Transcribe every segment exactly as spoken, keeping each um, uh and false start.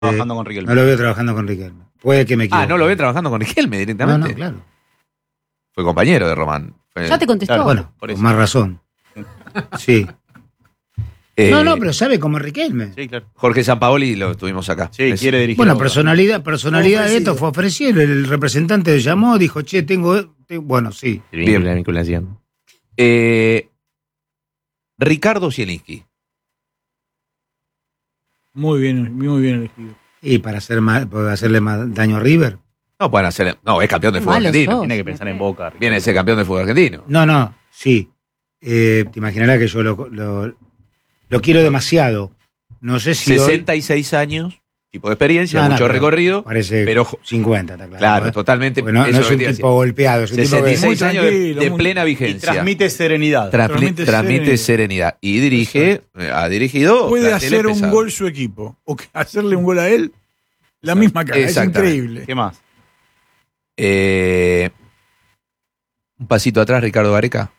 trabajando con Riquelme. No lo veo trabajando con Riquelme. Puede que me equivoque. Ah, no lo ven trabajando con Riquelme directamente. No, no, claro. Fue compañero de Román. Fue- Ya te contestó. Claro, Bueno, por con eso. más razón. Sí. Eh, No, no, pero sabe cómo es Riquelme. Sí, claro. Jorge Sampaoli lo tuvimos acá. Sí, Es- quiere dirigir. Bueno, Boca. personalidad, personalidad de esto Ofrecido. fue ofrecido. El representante llamó, dijo, che, tengo. te- Bueno, sí. Bien. La vinculación. Eh, Ricardo Zielinski. Muy bien, muy bien elegido. Y para hacer mal, para hacerle más daño a River. No pueden hacer. No, es campeón de fútbol Malos argentino. sos. Tiene que pensar en Boca. Viene a ser campeón de fútbol argentino. No, no, sí. Eh, te imaginarás que yo lo, lo, lo quiero demasiado. No sé si. hoy- sesenta y seis años, tipo de experiencia, No, no, mucho pero recorrido. Parece pero- cincuenta, está claro. Claro, ¿eh? totalmente. Porque no, eso no es es lo un que te tipo iba a golpeado, es un tipo decir. que. sesenta y seis Muy años de, tranquilo, de muy- plena Y vigencia. transmite serenidad. Transmi- transmite transmite serenidad. serenidad. Y dirige, eh, ha dirigido. Puede planteles hacer un pesados. gol su equipo. O que hacerle un gol a él, la misma cara. Es Exactamente. increíble. ¿Qué más? Eh, un pasito atrás, Ricardo Gareca.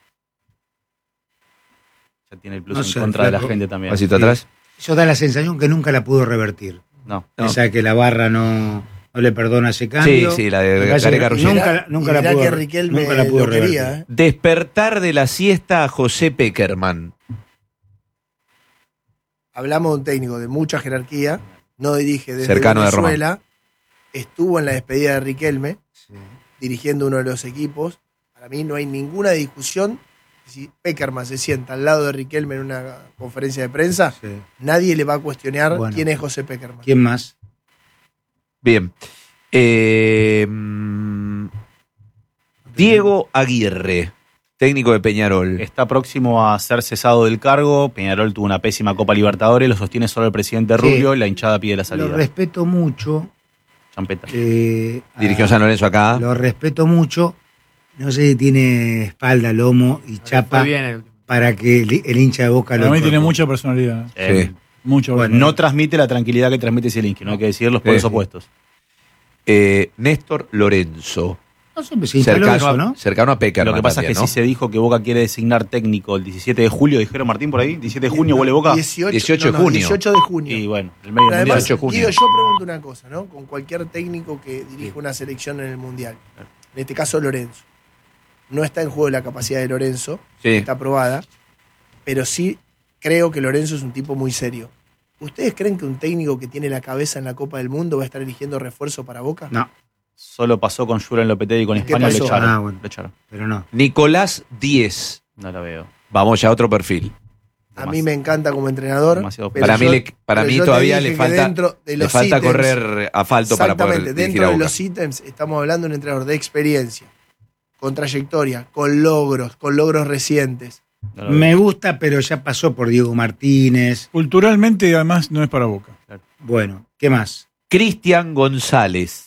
Ya tiene el plus No en sé, contra de la flaco. gente Un también. pasito Sí. atrás. Eso da la sensación que nunca la pudo revertir. No. No. O sea, que la barra no, no le perdona ese Sí, cambio. sí, la Me de parece Gareca que Ruggeri. Nunca, nunca Y la mirá pudo, que Riquelme nunca la pudo lo revertir. quería, ¿eh? Despertar de la siesta a José Peckerman. Hablamos de un técnico de mucha jerarquía, no dirige desde Cercano de Venezuela, estuvo en la despedida de Riquelme, Sí. dirigiendo uno de los equipos. Para mí no hay ninguna discusión. Si Peckerman se sienta al lado de Riquelme en una conferencia de prensa, Sí. nadie le va a cuestionar Bueno. quién es José Peckerman. ¿Quién más? Bien. Eh, mm, Diego Aguirre, técnico de Peñarol. Está próximo a ser cesado del cargo. Peñarol tuvo una pésima Copa Libertadores. Lo sostiene solo el presidente Sí. Rubio. Y la hinchada pide la Lo salida. respeto mucho. Champeta. eh, Dirigió a- San Lorenzo acá. Lo respeto mucho. No sé si tiene espalda, lomo y chapa Fue bien el- para que el, el hincha de Boca lo Para mí tiene incorpore. mucha personalidad. Eh, Sí. Mucha Bueno, personalidad. No transmite la tranquilidad que transmite Zielinski. No hay que decir los polos Sí. opuestos. Eh, Néstor Lorenzo. No sé, se instaló Cercano, eso, a, ¿no? cercano a Peckerman. Lo que pasa también, es que ¿no? sí se dijo que Boca quiere designar técnico el diecisiete de julio. ¿Dijeron Martín por ahí? ¿diecisiete de junio vuelve Boca? dieciocho, dieciocho de no, no, junio. dieciocho de junio. Y bueno, el medio Pero mundial. además, dieciocho de junio. Guido, yo pregunto una cosa, ¿no? Con cualquier técnico que dirige una selección en el Mundial, en este caso Lorenzo, no está en juego la capacidad de Lorenzo, Sí. está aprobada, pero sí creo que Lorenzo es un tipo muy serio. ¿Ustedes creen que un técnico que tiene la cabeza en la Copa del Mundo va a estar eligiendo refuerzo para Boca? No, Solo pasó con Julen Lopetegui y con ¿Y qué España y lo pasó? echaron. Ah, bueno. Lo echaron. pero no. Nicolás Díez. No la veo. Vamos ya a otro perfil. A mí me encanta como entrenador. Demasiado pero Para mí, yo- le- para pero mí yo te todavía dije le que falta, dentro de le los falta ítems- correr asfalto para poder Exactamente, dirigir dentro a de Boca. los ítems estamos hablando de un entrenador de experiencia, con trayectoria, con logros, con logros recientes. No la veo. Me gusta, pero ya pasó por Diego Martínez. Culturalmente, además, no es para Boca. Bueno, ¿qué más? Cristian González.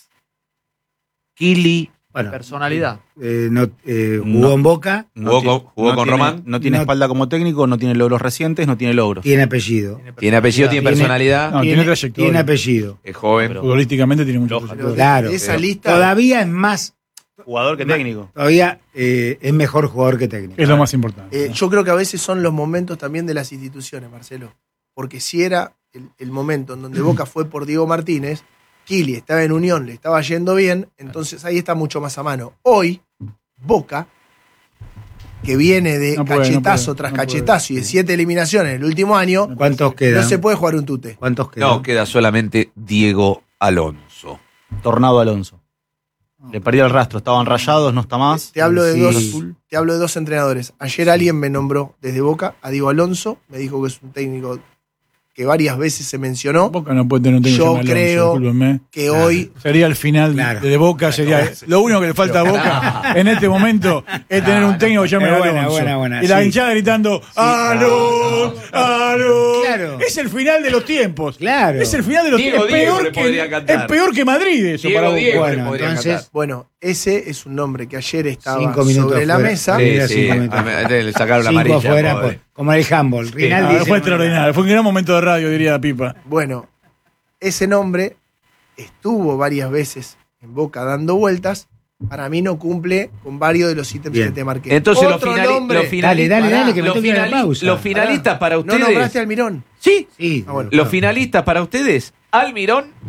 Kili. Bueno, Personalidad. eh, no, eh, jugó No. en Boca, Jugó tiene- con- jugó con tiene- Román. No tiene No- espalda como técnico, no tiene logros recientes, no tiene logros. tiene apellido. Tiene apellido, tiene Tiene- personalidad. No, tiene trayectoria. Tiene apellido. Es joven. Pero- Futbolísticamente tiene mucho Loja. trayectoria. Claro. De esa pero lista, Todavía es más, Jugador que técnico. todavía eh, es mejor jugador que técnico. Es lo más importante. eh, yo creo que a veces son los momentos también de las instituciones, Marcelo. Porque si era el, el momento en donde Boca fue por Diego Martínez, Kili estaba en Unión, le estaba yendo bien, entonces ahí está mucho más a mano. Hoy, Boca, que viene de No puede, cachetazo no puede, tras no cachetazo y de siete eliminaciones en el último año, ¿Cuántos quedan? no se puede jugar un tute. ¿Cuántos quedan? No, queda solamente Diego Alonso. Tornado Alonso. Le perdió el rastro, estaban rayados, no está más. Te hablo de Sí. dos, te hablo de dos entrenadores. Ayer alguien me nombró desde Boca a Diego Alonso, me dijo que es un técnico que varias veces se mencionó, Boca no puede tener un técnico Yo llamado Alonso, creo- discúlpenme. que hoy Sería el final Claro. de Boca, sería lo único que le falta a Boca en este momento es tener un técnico que llame Es Alonso. buena, buena, buena, y la sí. hinchada gritando ¡Alonso! ¡Alonso! Claro. Es el final de los tiempos. Claro. Es el final de los Diego tiempos. Es Diego peor, le podría que, cantar. es peor que Madrid eso Diego para Boca. Diego. Bueno, podría entonces, cantar. Bueno, ese es un nombre que ayer estaba Cinco minutos sobre la fuera. mesa. Sí. Sí, cinco sí. minutos. A- a- Le sacaron la cinco amarilla. afuera, pobre. pues, como en el handball. Rinaldi Ah, dice- fue extraordinario. Fue un gran momento de radio, diría Pipa. Bueno, ese nombre estuvo varias veces en Boca dando vueltas. Para mí no cumple con varios de los ítems Bien. que te marqué. Entonces los, Otro finali- nombre. los finalistas. Dale, dale, dale, que me los tengo que ir a la finali- pausa. Los finalistas para ¿No ustedes. nombraste a Almirón? Sí. Sí, Ah, bueno. Los finalistas para ustedes. Almirón.